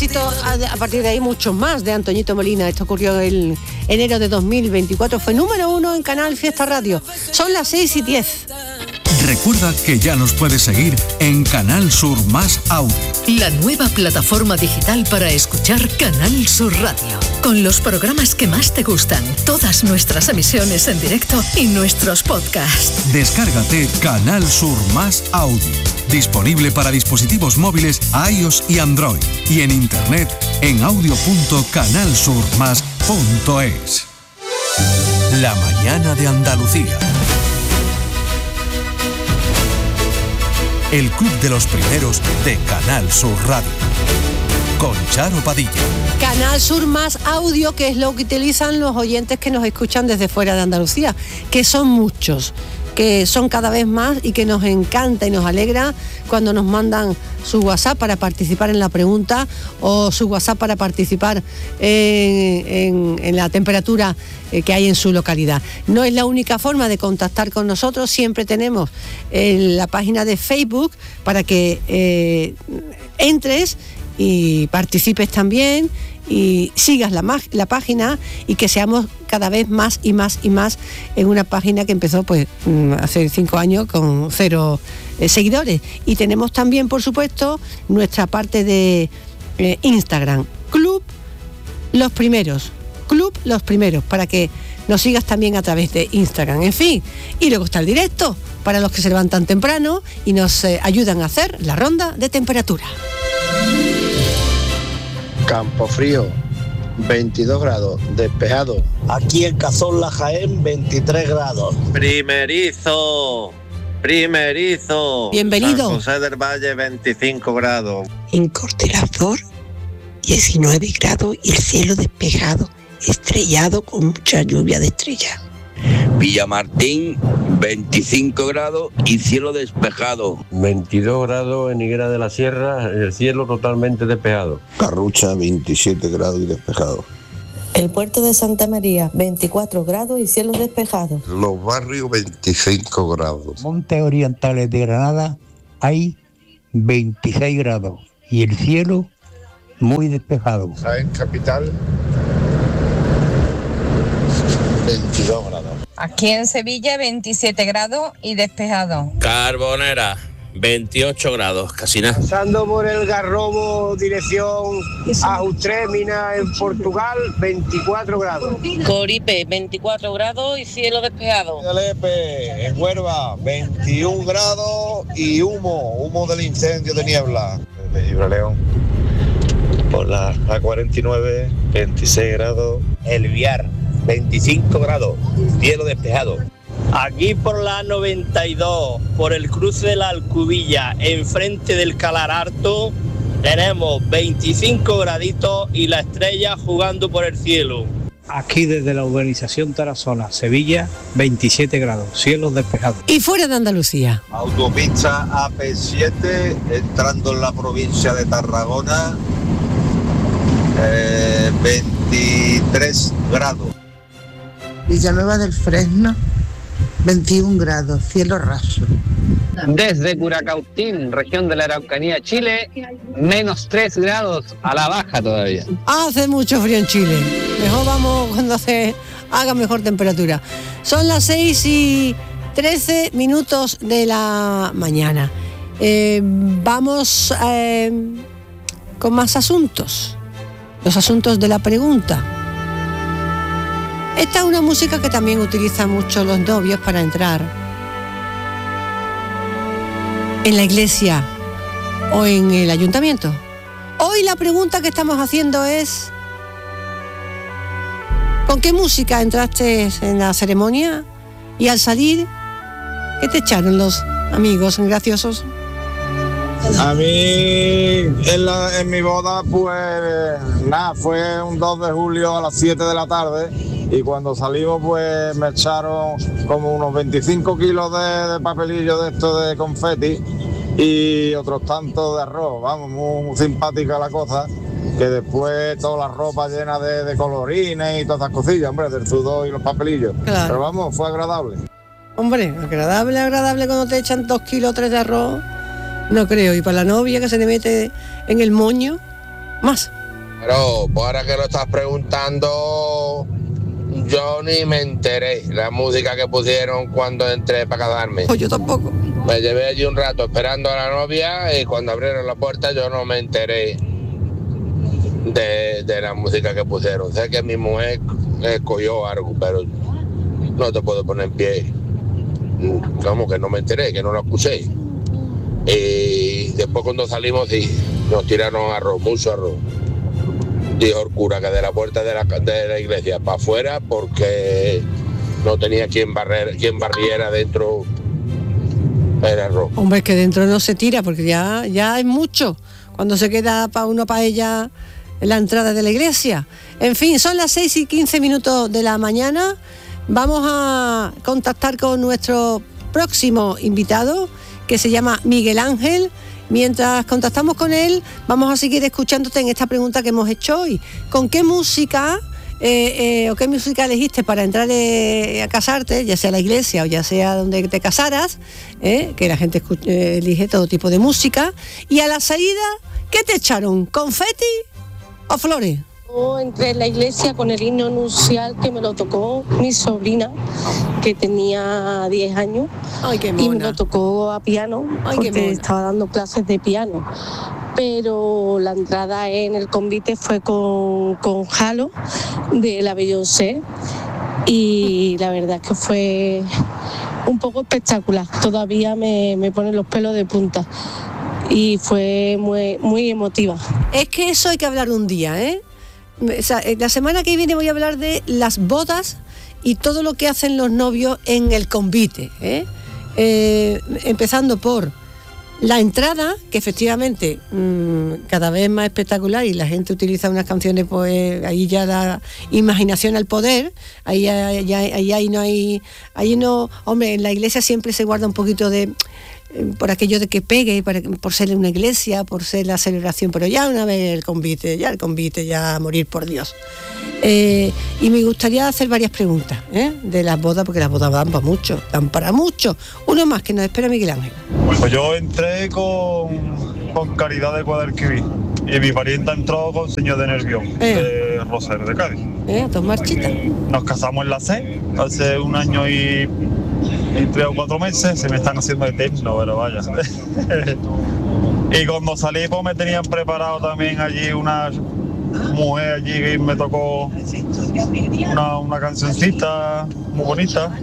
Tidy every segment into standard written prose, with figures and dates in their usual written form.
éxito, a partir de ahí muchos más de Antoñito Molina. Esto ocurrió en enero de 2024, fue número 1 en Canal Fiesta Radio. Son las 6:10. Recuerda que ya nos puedes seguir en Canal Sur Más Audio. La nueva plataforma digital para escuchar Canal Sur Radio. Con los programas que más te gustan, todas nuestras emisiones en directo y nuestros podcasts. Descárgate Canal Sur Más Audio. Disponible para dispositivos móviles iOS y Android. Y en internet en audio.canalsurmas.es. La mañana de Andalucía. El Club de los Primeros de Canal Sur Radio. Con Charo Padilla. Canal Sur Más Audio, que es lo que utilizan los oyentes que nos escuchan desde fuera de Andalucía, que son muchos, que son cada vez más y que nos encanta y nos alegra cuando nos mandan su WhatsApp para participar en la pregunta o su WhatsApp para participar en la temperatura que hay en su localidad. No es la única forma de contactar con nosotros, siempre tenemos la página de Facebook para que entres y participes también y sigas la página y que seamos cada vez más y más y más en una página que empezó pues hace 5 años con 0 seguidores. Y tenemos también, por supuesto, nuestra parte de Instagram, Club Los Primeros, para que nos sigas también a través de Instagram. En fin, y luego está el directo para los que se levantan temprano y nos ayudan a hacer la ronda de temperatura. Campofrío, 22 grados, despejado. Aquí en Cazorla, Jaén, 23 grados. Primerizo. Bienvenido. San José del Valle, 25 grados. En Cortelazor, 19 grados y el cielo despejado, estrellado con mucha lluvia de estrellas. Villamartín, 25 grados y cielo despejado. 22 grados en Higuera de la Sierra, el cielo totalmente despejado. Carrucha, 27 grados y despejado. El puerto de Santa María, 24 grados y cielo despejado. Los Barrios, 25 grados. Montes Orientales de Granada hay 26 grados y el cielo muy despejado. Jaén Capital, 22 grados. Aquí en Sevilla, 27 grados y despejado. Carbonera, 28 grados, casi nada. Pasando por el Garrobo, dirección a Ustrémina, en Portugal, 24 grados. Coripe, 24 grados y cielo despejado. Lepe, en Huelva, 21 grados y humo del incendio de niebla. De Gibraleón, por la A49, 26 grados. El Viar, 25 grados, cielo despejado. Aquí por la 92, por el cruce de la Alcubilla, enfrente del Calar Alto, tenemos 25 graditos y la estrella jugando por el cielo. Aquí desde la urbanización Tarazona, Sevilla, 27 grados, cielos despejados. Y fuera de Andalucía. Autopista AP7, entrando en la provincia de Tarragona, 23 grados. Villanueva del Fresno, 21 grados, cielo raso. Desde Curacautín, región de la Araucanía, Chile, menos 3 grados a la baja todavía. Hace mucho frío en Chile. Mejor vamos cuando haga mejor temperatura. Son las 6:13 de la mañana. Vamos con más asuntos. Los asuntos de la pregunta. Esta es una música que también utilizan mucho los novios para entrar en la iglesia o en el ayuntamiento. Hoy la pregunta que estamos haciendo es: ¿con qué música entraste en la ceremonia? Y al salir, ¿qué te echaron los amigos graciosos? A mí en mi boda pues nada, fue un 2 de julio a las 7 de la tarde y cuando salimos pues me echaron como unos 25 kilos de papelillo de esto de confeti y otros tantos de arroz, vamos, muy simpática la cosa, que después toda la ropa llena de colorines y todas esas cosillas, hombre, del sudor y los papelillos, claro. Pero vamos, fue agradable. Hombre, agradable cuando te echan 2 kilos 3 de arroz. No creo, y para la novia que se le mete en el moño, más. Pero pues ahora que lo estás preguntando, yo ni me enteré la música que pusieron cuando entré para casarme. Pues yo tampoco. Me llevé allí un rato esperando a la novia y cuando abrieron la puerta yo no me enteré de la música que pusieron. Sé que mi mujer escogió algo, pero no te puedo poner en pie. Como que no me enteré, que no lo escuché. Y después cuando salimos sí, nos tiraron arroz, mucho arroz. Dijo el cura que de la puerta de la iglesia para afuera porque no tenía quien barriera dentro el arroz. Hombre, que dentro no se tira porque ya es mucho cuando se queda para ella en la entrada de la iglesia. En fin, son las 6:15 de la mañana. Vamos a contactar con nuestro próximo invitado, que se llama Miguel Ángel. Mientras contactamos con él, vamos a seguir escuchándote en esta pregunta que hemos hecho hoy. ¿Con qué música o qué música elegiste para entrar a casarte, ya sea a la iglesia o ya sea donde te casaras? Que la gente elige todo tipo de música. Y a la salida, ¿qué te echaron? ¿Confeti o flores? Yo entré en la iglesia con el himno nupcial que me lo tocó mi sobrina, que tenía 10 años. Ay, qué mona. Y me lo tocó a piano. Ay, porque estaba dando clases de piano. Pero la entrada en el convite fue con Halo de la Beyoncé y la verdad es que fue un poco espectacular. Todavía me ponen los pelos de punta y fue muy, muy emotiva. Es que eso hay que hablar un día, ¿eh? O sea, la semana que viene voy a hablar de las bodas y todo lo que hacen los novios en el convite, empezando por la entrada, que efectivamente cada vez más espectacular y la gente utiliza unas canciones, pues ahí ya da imaginación al poder, ahí no, hombre, en la iglesia siempre se guarda un poquito de por aquello de que pegue, por ser una iglesia, por ser la celebración, pero ya una vez el convite, ya a morir por Dios. Y me gustaría hacer varias preguntas de las bodas, porque las bodas dan para mucho. Uno más que nos espera Miguel Ángel. Pues yo entré con Caridad de Guadalquivir y mi parienta entró con Señor de Nervión, de Rosario de Cádiz. Dos marchitas. Nos casamos en la C hace 1 año y 3 o 4 meses, se me están haciendo eterno, pero vaya. Y cuando salí pues me tenían preparado también allí una mujer allí que me tocó una cancioncita muy bonita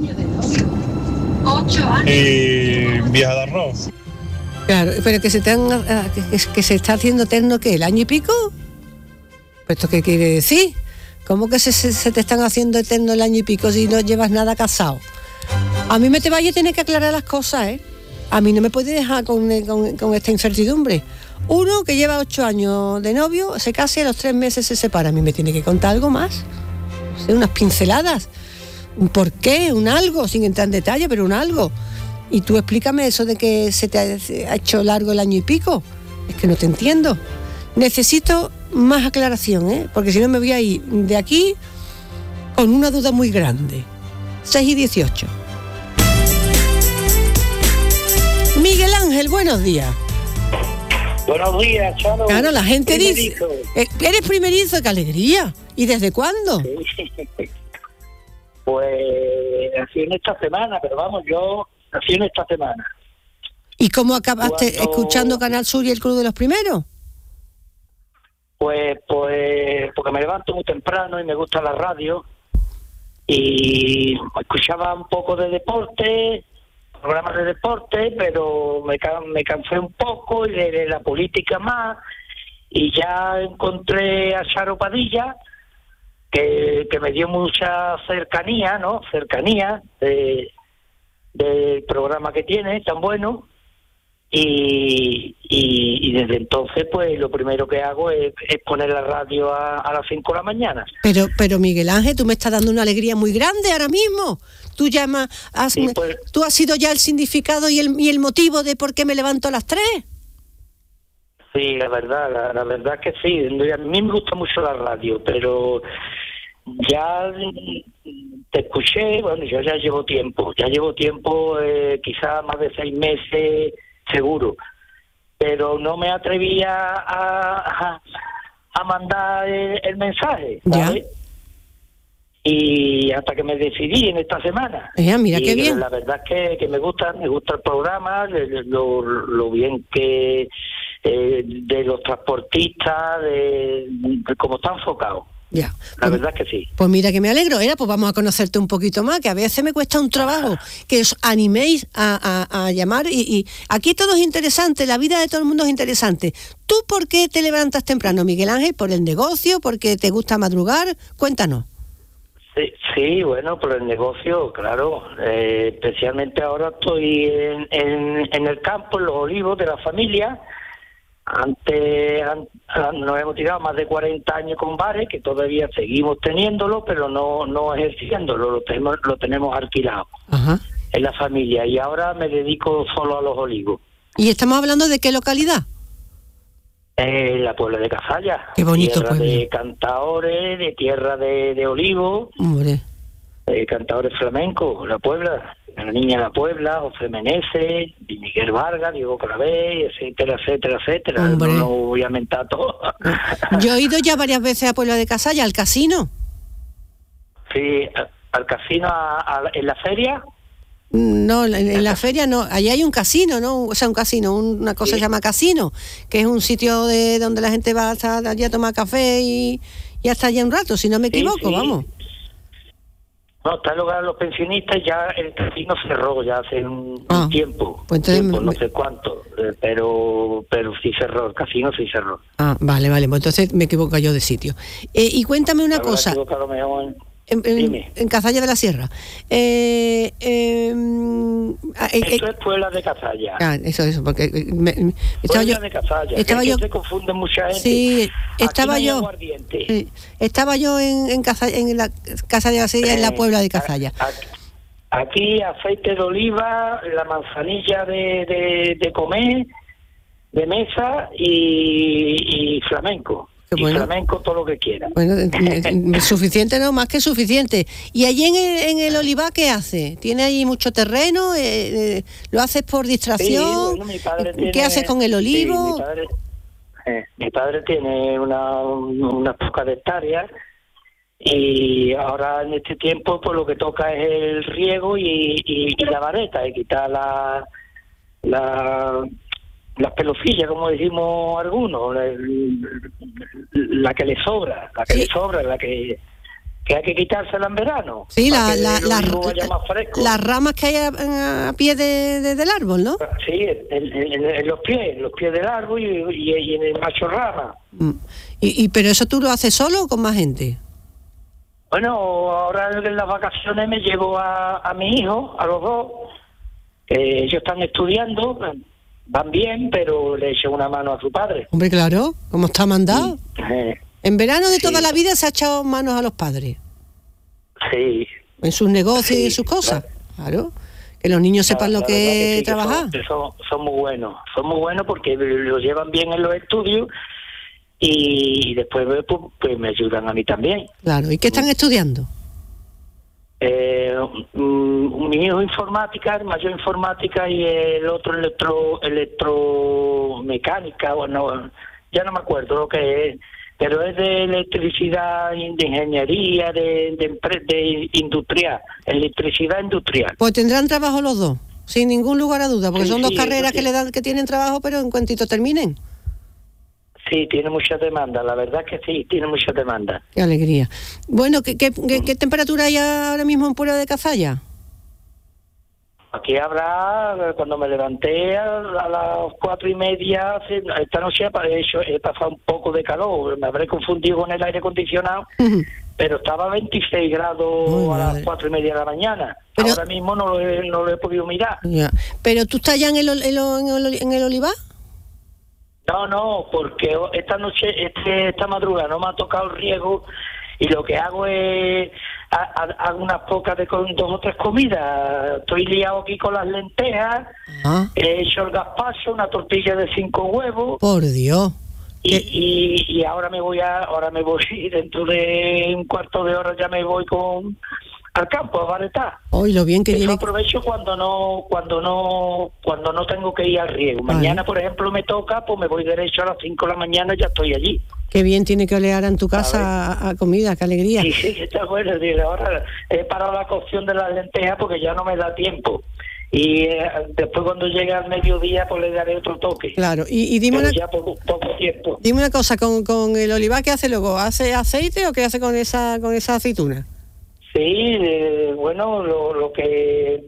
y vieja de arroz. Claro, pero que se está haciendo eterno, ¿qué? ¿El año y pico? ¿Esto qué quiere decir? ¿Cómo que se te están haciendo eterno el año y pico si no llevas nada casado? A mí me te vaya a tener que aclarar las cosas, A mí no me puede dejar con esta incertidumbre. Uno que lleva 8 años de novio, se casa y a los 3 meses se separa. A mí me tiene que contar algo más. O sea, unas pinceladas. Un porqué, un algo, sin entrar en detalle, pero un algo. Y tú explícame eso de que se te ha hecho largo el año y pico. Es que no te entiendo. Necesito más aclaración, porque si no me voy a ir de aquí con una duda muy grande. 6:18. Miguel Ángel, buenos días. Buenos días, Charo. Claro, la gente primerizo. Dice, eres primerizo, qué alegría. ¿Y desde cuándo? Sí. Pues nací en esta semana, pero vamos, yo nací en esta semana. ¿Y cómo acabaste escuchando Canal Sur y el Club de los Primeros? Pues porque me levanto muy temprano y me gusta la radio y escuchaba un poco de deporte, programas de deporte, pero me cansé un poco y de la política más, y ya encontré a Charo Padilla, que me dio mucha cercanía, ¿no? Cercanía del programa que tiene, tan bueno, y desde entonces pues lo primero que hago es poner la radio a las 5 de la mañana. Pero Miguel Ángel, tú me estás dando una alegría muy grande ahora mismo. Tú tú has sido ya el significado y el motivo de por qué me levanto a las 3. Sí, la verdad que sí. A mí me gusta mucho la radio, pero ya te escuché, bueno, yo ya llevo tiempo, quizás más de 6 meses seguro, pero no me atrevía a a mandar el mensaje, ¿sabes? Y hasta que me decidí en esta semana. Mira y qué bien. La verdad es que me gusta el programa, lo bien que de los transportistas, de cómo está enfocado. Ya. La verdad es que sí. Pues mira que me alegro, pues vamos a conocerte un poquito más, que a veces me cuesta un trabajo que os animéis a llamar y aquí todo es interesante, la vida de todo el mundo es interesante. ¿Tú por qué te levantas temprano, Miguel Ángel? ¿Por el negocio? ¿Porque te gusta madrugar? Cuéntanos. Sí, bueno, por el negocio, claro. Especialmente ahora estoy en el campo, en los olivos de la familia. Antes nos hemos tirado más de 40 años con bares, que todavía seguimos teniéndolo, pero no ejerciéndolo, lo tenemos alquilado. Ajá. En la familia. Y ahora me dedico solo a los olivos. ¿Y estamos hablando de qué localidad? La Puebla de Cazalla. Qué bonito tierra pueblo. De cantaores, de tierra de olivos. Hombre. Cantadores flamencos, La Puebla, La Niña de la Puebla, José Meneses, Miguel Vargas, Diego Clavé, etcétera, etcétera, etcétera. Hombre. No voy a mentar todo. Yo he ido ya varias veces a Puebla de Cazalla, al casino. Sí, al casino, en la feria. No, en la feria no, allí hay un casino, ¿no? O sea, un casino, una cosa se llama casino, que es un sitio de donde la gente va hasta allí a tomar café y hasta allá un rato, si no me equivoco, vamos. No, está el hogar de los pensionistas, ya el casino cerró ya hace un tiempo, pues entonces no sé cuánto, pero sí cerró, el casino sí cerró. Vale, pues entonces me equivoco yo de sitio. Y cuéntame una cosa. En Cazalla de la Sierra. Esto es Puebla de Cazalla. Eso, porque Puebla de Cazalla, que se confunde mucha gente. Sí, estaba Aquí no hay yo. aguardiente. Sí, estaba yo en la Casa de la Sierra, en la Puebla de Cazalla. Aquí aceite de oliva, la manzanilla de comer, de mesa y flamenco. Bueno. Y flamenco, todo lo que quiera. Bueno, suficiente, no, más que suficiente. ¿Y allí en el olivar qué hace? ¿Tiene ahí mucho terreno? ¿Lo haces por distracción? Sí, bueno, mi padre ¿Qué tiene, haces con el olivo? Sí, mi padre tiene unas pocas hectáreas y ahora en este tiempo pues lo que toca es el riego y la vareta, y quitar las pelofillas, como decimos algunos, la que le sobra, la que hay que quitársela en verano. Sí, las ramas que hay a pie del árbol, ¿no? Sí, en los pies del árbol y en el macho rama. Pero eso tú lo haces solo o con más gente. Bueno, ahora en las vacaciones me llevo a mi hijo, a los dos, que ellos están estudiando. Van bien, pero le eché una mano a su padre. Hombre, claro, como está mandado. En verano de toda Sí. la vida se ha echado manos a los padres. Sí. En sus negocios y en sus cosas. Claro. Que los niños sepan lo que es trabajar. Son muy buenos porque lo llevan bien en los estudios y después pues me ayudan a mí también. Claro. ¿Y qué están estudiando? Mi hijo informática, el mayor informática y el otro electromecánica, bueno, ya no me acuerdo lo que es, pero es de electricidad, de ingeniería, de industrial, electricidad industrial. Pues tendrán trabajo los dos, sin ningún lugar a duda, porque son dos carreras sí. que le dan, que tienen trabajo, pero en cuantito terminen. Sí, tiene mucha demanda, la verdad que sí, tiene mucha demanda. Qué alegría. Bueno, ¿qué temperatura hay ahora mismo en Puebla de Cazalla? Aquí habrá, cuando me levanté a las 4:30, esta noche he pasado un poco de calor, me habré confundido con el aire acondicionado, pero estaba a 26 grados a las 4:30 de la mañana. Pero ahora mismo no lo he podido mirar. Ya. ¿Pero tú estás ya en el olivar? No, porque esta noche, esta madrugada no me ha tocado el riego y lo que hago es hago unas pocas de 2 o 3 comidas. Estoy liado aquí con las lentejas, he hecho el gazpacho, una tortilla de 5 huevos. Por Dios. Y ahora me voy dentro de un cuarto de hora ya me voy al campo a varetar. Hoy lo bien que viene. Aprovecho cuando no tengo que ir al riego. Mañana, por ejemplo, me toca, pues me voy derecho a las 5 de la mañana y ya estoy allí. Qué bien tiene que olear en tu casa a comida, qué alegría. Sí, está bueno. Ahora he parado la cocción de las lentejas porque ya no me da tiempo. Y después cuando llegue al mediodía pues le daré otro toque. Claro, y dime ya poco tiempo. Dime una cosa, con el olivar, ¿qué hace luego? ¿Hace aceite o qué hace con esa aceituna? Sí, bueno, lo que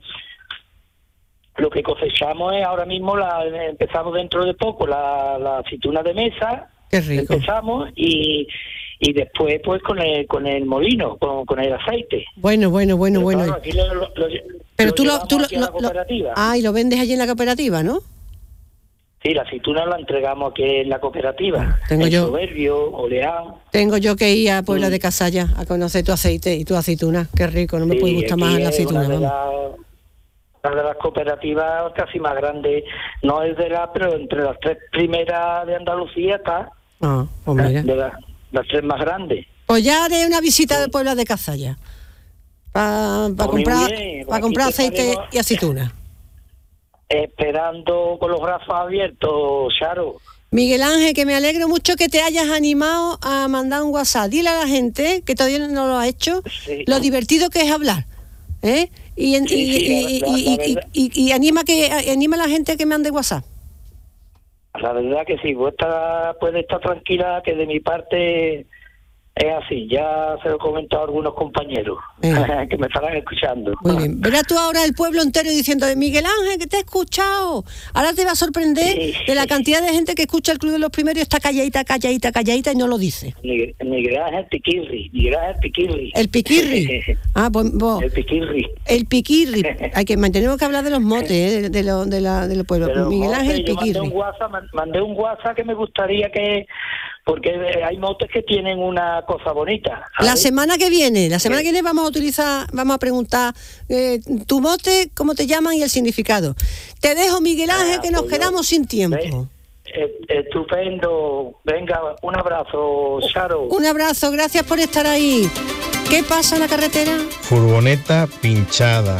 cosechamos es ahora mismo, empezamos dentro de poco la aceituna de mesa. Qué rico. Empezamos y después pues con el molino, con el aceite. Bueno. Claro, aquí pero tú la cooperativa. Y lo vendes allí en la cooperativa, ¿no? Sí, la aceituna la entregamos aquí en la cooperativa. Soberbio, Oleán. Tengo yo que ir a Puebla de Casalla a conocer tu aceite y tu aceituna. Qué rico, no me puede gustar más la aceituna. Una de las cooperativas casi más grande, no es pero entre las 3 primeras de Andalucía está. Pues mira. De las 3 más grandes. Pues ya haré una visita de Puebla de Casalla para comprar aceite y aceituna. Esperando con los brazos abiertos, Charo. Miguel Ángel, que me alegro mucho que te hayas animado a mandar un WhatsApp. Dile a la gente, que todavía no lo ha hecho, lo divertido que es hablar. Y anima a la gente que mande WhatsApp. La verdad que sí, vos puede estar tranquila, que de mi parte es así. Ya se lo he comentado a algunos compañeros que me estarán escuchando. Muy bien. Verás tú ahora el pueblo entero diciendo, Miguel Ángel, que te he escuchado. Ahora te va a sorprender de la cantidad de gente que escucha el Club de los Primeros y está calladita y no lo dice. Miguel Ángel Piquirri. El Piquirri. El Piquirri. El Piquirri. Tenemos que hablar de los motes, de los pueblos. Miguel Ángel Piquirri. Mandé un WhatsApp que me gustaría que... Porque hay motes que tienen una cosa bonita, ¿sabes? La semana que viene vamos a preguntar tu mote, cómo te llaman y el significado. Te dejo, Miguel Ángel, que nos quedamos sin tiempo. Estupendo. Venga, un abrazo, Charo. Un abrazo, gracias por estar ahí. ¿Qué pasa en la carretera? Furgoneta pinchada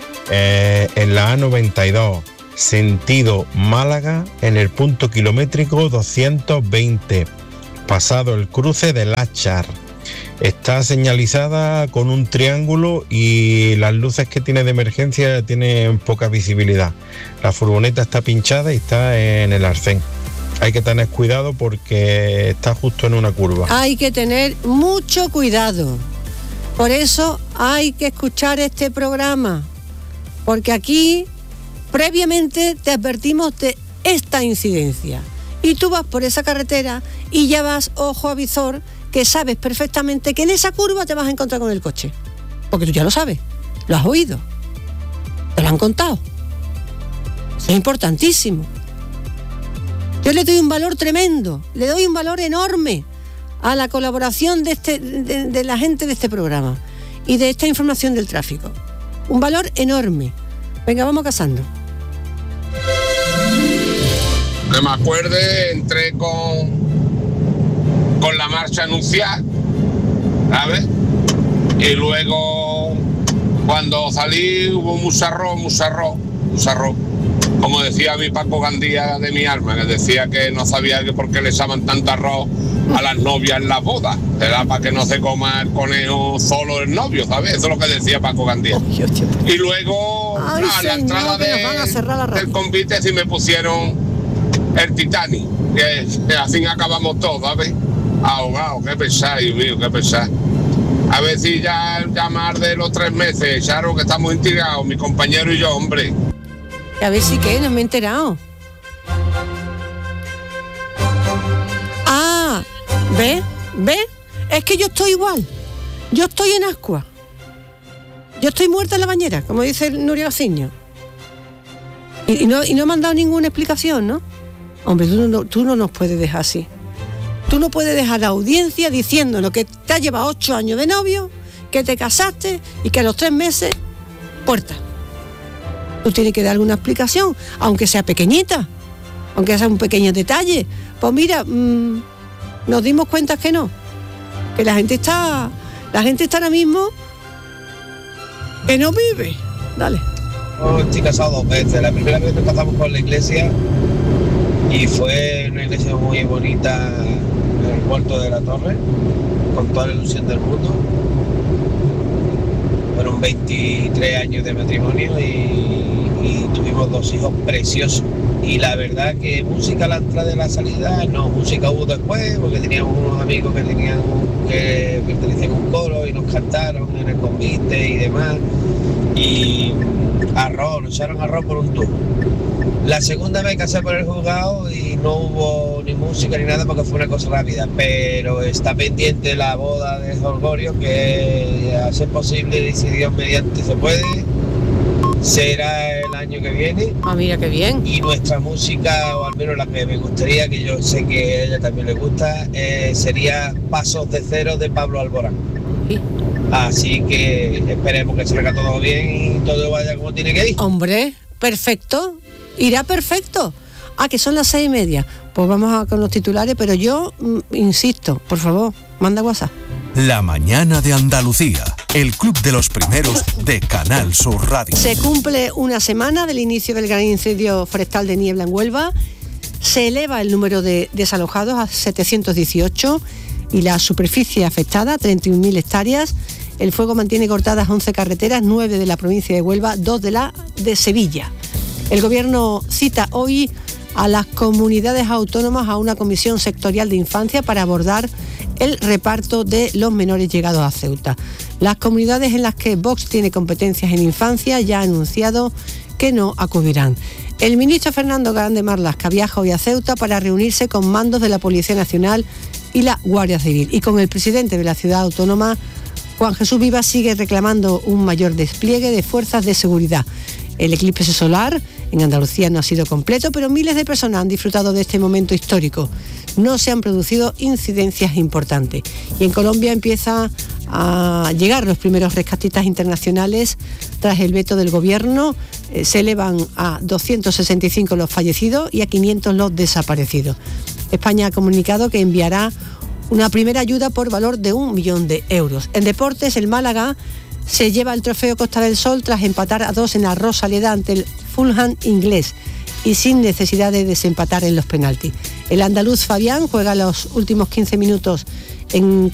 en la A92, sentido Málaga, en el punto kilométrico 220. Pasado el cruce del Láchar. Está señalizada con un triángulo y las luces que tiene de emergencia tienen poca visibilidad. La furgoneta está pinchada y está en el arcén. Hay que tener cuidado porque está justo en una curva. Hay que tener mucho cuidado. Por eso hay que escuchar este programa. Porque aquí previamente te advertimos de esta incidencia. Y tú vas por esa carretera y ya vas ojo a visor, que sabes perfectamente que en esa curva te vas a encontrar con el coche. Porque tú ya lo sabes, lo has oído, te lo han contado. Eso es importantísimo. Yo le doy un valor tremendo, le doy un valor enorme a la colaboración de la gente de este programa y de esta información del tráfico. Un valor enorme. Venga, vamos casando. Que me acuerde, entré con la marcha anunciada, ¿sabes? Y luego cuando salí hubo mucho arroz. Como decía mi Paco Gandía de mi alma, que decía que no sabía que por qué le echaban tanto arroz a las novias en las bodas. Era para que no se coma el conejo solo el novio, ¿sabes? Eso es lo que decía Paco Gandía. Y luego, a la entrada del convite sí me pusieron el Titanic, que así acabamos todos, ¿sabes? Ahogado, qué pesado, Dios mío, qué pesado. A ver si ya más de los 3 meses, Charo, que estamos intrigados, mi compañero y yo, hombre. A ver si qué, no me he enterado. ¿Ve? Es que yo estoy igual. Yo estoy en ascua. Yo estoy muerta en la bañera, como dice Nuria Gaciño. Y no me han dado ninguna explicación, ¿no? Hombre, tú no nos puedes dejar así. Tú no puedes dejar a la audiencia diciéndonos que te has llevado 8 años de novio, que te casaste y que a los 3 meses, puerta. Tú tienes que dar alguna explicación, aunque sea pequeñita, aunque sea un pequeño detalle. Pues mira, nos dimos cuenta que no, que la gente está ahora mismo que no vive. Dale. Yo estoy casado 2 veces. La primera vez nos casamos por la iglesia y fue una iglesia muy bonita, Puerto de la Torre, con toda la ilusión del mundo. Fueron 23 años de matrimonio y tuvimos 2 hijos preciosos. Y la verdad que música a la entrada y la salida, no, música hubo después, porque teníamos unos amigos que pertenecían a un coro y nos cantaron en el convite y demás. Y nos echaron arroz por un tubo. La segunda me casé por el juzgado y no hubo ni música ni nada porque fue una cosa rápida, pero está pendiente la boda de Holgorio, que a ser posible, y si Dios mediante se puede, será el año que viene. Ah, mira qué bien. Y nuestra música, o al menos la que me gustaría, que yo sé que a ella también le gusta, sería Pasos de Cero de Pablo Alborán. Sí. Así que esperemos que salga todo bien y todo vaya como tiene que ir. Hombre, perfecto. Irá perfecto. Que son las 6:30. Pues vamos con los titulares, pero yo insisto, por favor, manda WhatsApp. La mañana de Andalucía, el club de los primeros de Canal Sur Radio. Se cumple una semana del inicio del gran incendio forestal de Niebla en Huelva. Se eleva el número de desalojados a 718 y la superficie afectada a 31.000 hectáreas. El fuego mantiene cortadas 11 carreteras, 9 de la provincia de Huelva, 2 de Sevilla. El Gobierno cita hoy a las comunidades autónomas a una comisión sectorial de infancia para abordar el reparto de los menores llegados a Ceuta. Las comunidades en las que Vox tiene competencias en infancia ya ha anunciado que no acudirán. El ministro Fernando Grande Marlaska viaja hoy a Ceuta para reunirse con mandos de la Policía Nacional y la Guardia Civil. Y con el presidente de la ciudad autónoma, Juan Jesús Vivas, sigue reclamando un mayor despliegue de fuerzas de seguridad. El eclipse solar en Andalucía no ha sido completo, pero miles de personas han disfrutado de este momento histórico. No se han producido incidencias importantes. Y en Colombia empieza a llegar los primeros rescatistas internacionales tras el veto del gobierno. Se elevan a 265 los fallecidos y a 500 los desaparecidos. España ha comunicado que enviará una primera ayuda por valor de 1 millón de euros. En deportes, el Málaga se lleva el trofeo Costa del Sol tras empatar a 2 en la Rosaleda ante el Fulham inglés y sin necesidad de desempatar en los penaltis. El andaluz Fabián juega los últimos 15 minutos en